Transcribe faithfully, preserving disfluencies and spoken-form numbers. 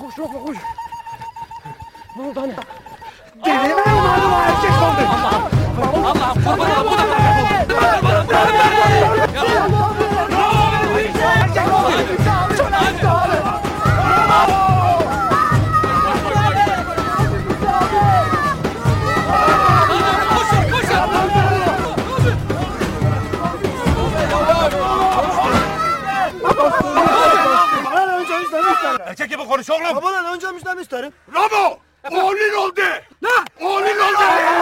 Koş Roko koş. Ne oldu anne? Delirme umarım erkek oldu. Allah'ım Allah'ım kurban olayım bu da Erkek gibi konuş oğlum. Babadan önce müjdemi isterim. Ramo! Oğlun oldu. Ne? Oğlun oldu.